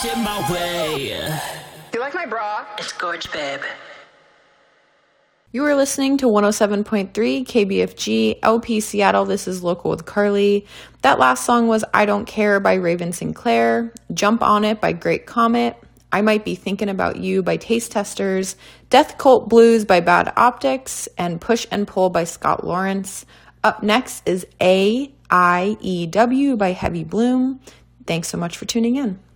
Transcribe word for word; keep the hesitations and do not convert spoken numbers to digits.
In my way. You like my bra? It's gorge, babe. You are listening to one oh seven point three K B F G, L P Seattle. This is Local with Carly. That last song was I Don't Care by Raven Sinclair, Jump On It by Great Comet, I Might Be Thinking About You by Taste Testers, Death Cult Blues by Bad Optics, and Push and Pull by Scott Lawrence. Up next is A I E W by Heavy Bloom. Thanks so much for tuning in.